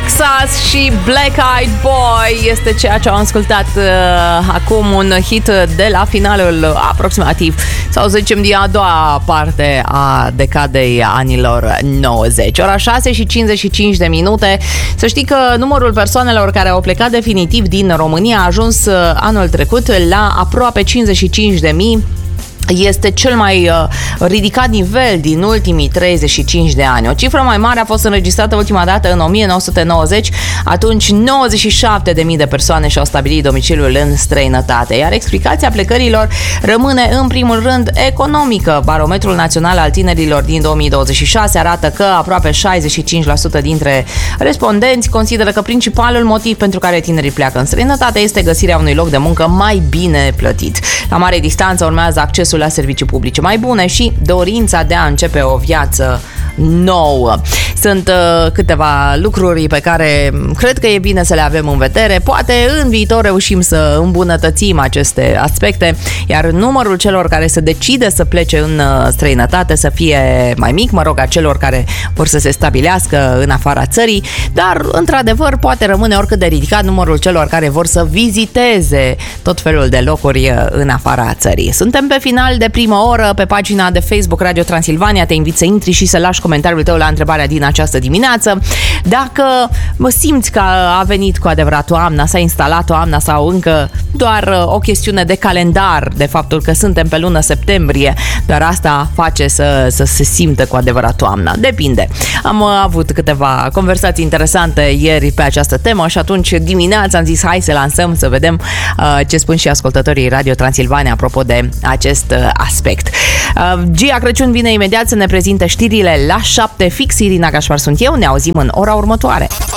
Texas și Black Eyed Boy este ceea ce am ascultat acum, un hit de la finalul aproximativ, sau zicem din a doua parte a decadei anilor 90. Ora 6 și 55 de minute. Să știi că numărul persoanelor care au plecat definitiv din România a ajuns anul trecut la aproape 55.000. Este cel mai ridicat nivel din ultimii 35 de ani. O cifră mai mare a fost înregistrată ultima dată în 1990, atunci 97.000 de persoane și-au stabilit domiciliul în străinătate, iar explicația plecărilor rămâne în primul rând economică. Barometrul Național al Tinerilor din 2026 arată că aproape 65% dintre respondenți consideră că principalul motiv pentru care tinerii pleacă în străinătate este găsirea unui loc de muncă mai bine plătit. La mare distanță urmează accesul la servicii publice mai bune și dorința de a începe o viață nouă. Sunt câteva lucruri pe care cred că e bine să le avem în vedere. Poate în viitor reușim să îmbunătățim aceste aspecte, iar numărul celor care se decide să plece în străinătate să fie mai mic, a celor care vor să se stabilească în afara țării, dar într-adevăr poate rămâne oricât de ridicat numărul celor care vor să viziteze tot felul de locuri în afara țării. Suntem pe final de primă oră pe pagina de Facebook Radio Transilvania. Te invit să intri și să lași comentariul tău la întrebarea din această dimineață. Dacă simți că a venit cu adevărat toamna, s-a instalat toamna sau încă doar o chestiune de calendar, de faptul că suntem pe lună septembrie, doar asta face să se simtă cu adevărat toamna. Depinde. Am avut câteva conversații interesante ieri pe această temă și atunci dimineața am zis hai să lansăm, să vedem ce spun și ascultătorii Radio Transilvania apropo de acest aspect. Gia Crăciun vine imediat să ne prezinte știrile la 7 fix. Irina Gașpar sunt eu, ne auzim în ora următoare.